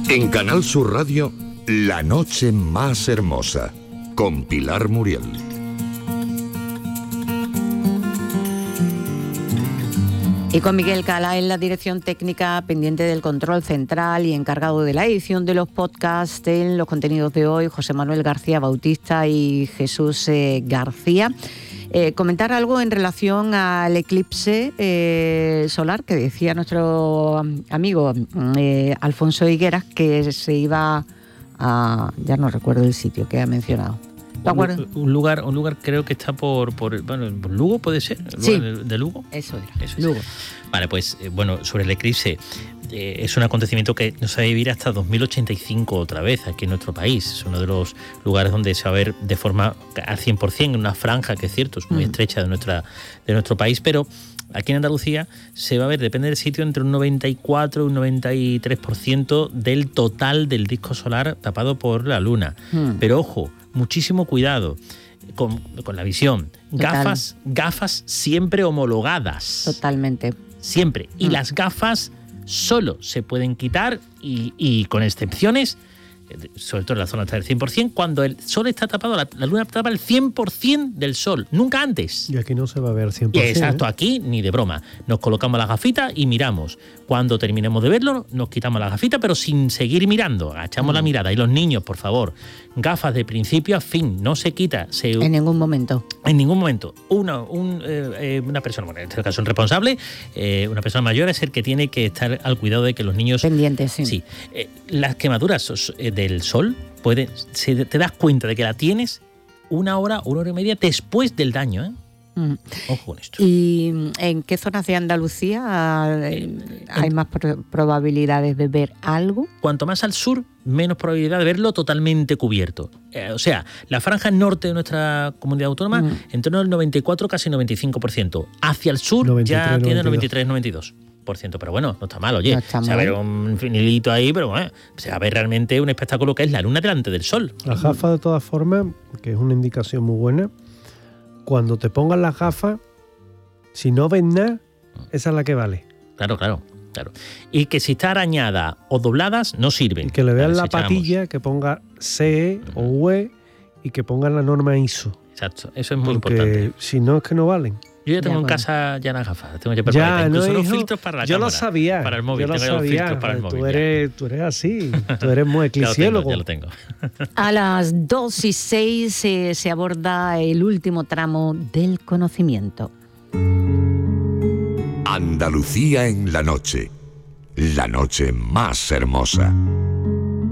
En Canal Sur Radio, La noche más hermosa, con Pilar Muriel. Y con Miguel Cala en la dirección técnica, pendiente del control central y encargado de la edición de los podcasts en los contenidos de hoy, José Manuel García Bautista y Jesús García. Comentar algo en relación al eclipse solar que decía nuestro amigo Alfonso Higueras, que se iba a... ya no recuerdo el sitio que ha mencionado. Un lugar creo que está por Lugo, puede ser. Sí. ¿De Lugo? Eso era. Eso Lugo. Vale, pues sobre el eclipse, es un acontecimiento que nos va a vivir hasta 2085 otra vez aquí en nuestro país. Es uno de los lugares donde se va a ver de forma al 100%, en una franja que es cierto, es muy estrecha de nuestro país, pero aquí en Andalucía se va a ver, depende del sitio, entre un 94 y un 93% del total del disco solar tapado por la luna. Pero ojo, muchísimo cuidado con la visión. Gafas siempre homologadas. Totalmente. Siempre. Y las gafas solo se pueden quitar y con excepciones, sobre todo en la zona del 100%, cuando el sol está tapado, la luna tapa el 100% del sol, nunca antes. Y aquí no se va a ver 100%. Exacto, aquí ni de broma. Nos colocamos las gafitas y miramos. Cuando terminemos de verlo, nos quitamos las gafitas, pero sin seguir mirando. Agachamos la mirada. Y los niños, por favor, gafas de principio a fin, no se quita. En ningún momento. En ningún momento. Una persona, bueno, en este caso un responsable, una persona mayor es el que tiene que estar al cuidado de que los niños... Pendientes, sí. Sí. Las quemaduras del sol, te das cuenta de que la tienes una hora y media después del daño, ¿eh? Ojo con esto. ¿Y en qué zonas de Andalucía hay más probabilidades de ver algo? Cuanto más al sur, menos probabilidad de verlo totalmente cubierto. O sea, la franja norte de nuestra comunidad autónoma, en torno al 94, casi 95%. Hacia el sur 93, ya tiene 93-92%. Pero bueno, no está mal, oye. No se va a ver un finilito ahí, pero bueno, se va a ver realmente un espectáculo que es la luna delante del sol. Las gafas, de todas formas, que es una indicación muy buena, cuando te pongas las gafas, si no ves nada, esa es la que vale. Claro. Y que si está arañada o dobladas, no sirven. Y que le vean la patilla, que ponga CE o UE y que pongan la norma ISO. Exacto, eso es muy importante. Porque si no, es que no valen. Yo ya tengo en casa ya las gafas, tengo ya preparadas. Incluso unos filtros para la cámara. Yo lo sabía. Para el móvil, tengo ya los filtros para el móvil. Tú eres así, tú eres muy eclesiólogo. Ya lo tengo. A las 2:06 se aborda el último tramo del conocimiento. Andalucía en la noche más hermosa.